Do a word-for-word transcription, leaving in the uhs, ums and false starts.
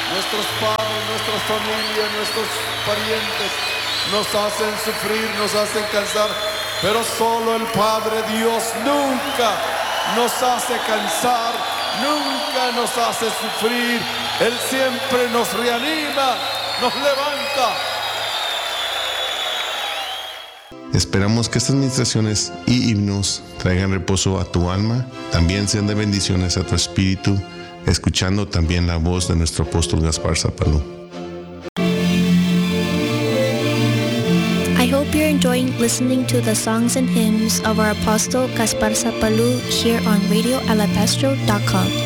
nuestros padres, nuestras familias, nuestros parientes nos hacen sufrir, nos hacen cansar, pero solo el Padre Dios nunca nos hace cansar, nunca nos hace sufrir. Él siempre nos reanima, nos levanta. Esperamos que estas meditaciones y himnos traigan reposo a tu alma, también sean de bendiciones a tu espíritu, escuchando también la voz de nuestro apóstol Gaspar Zapalú. I hope you're enjoying listening to the songs and hymns of our Apostle Gaspar Zapalú here on radio alabastro dot com.